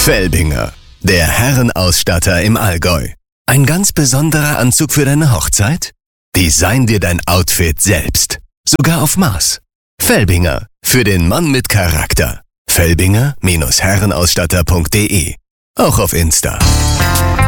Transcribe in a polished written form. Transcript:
Felbinger, der Herrenausstatter im Allgäu. Ein ganz besonderer Anzug für deine Hochzeit? Design dir dein Outfit selbst. Sogar auf Maß. Felbinger, für den Mann mit Charakter. Felbinger-Herrenausstatter.de. Auch auf Insta.